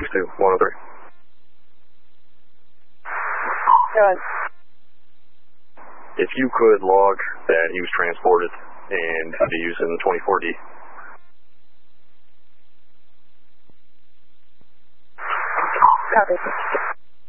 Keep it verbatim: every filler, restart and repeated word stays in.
to one oh three. Go ahead. If you could log that he was transported and be using twenty-four D. Copy.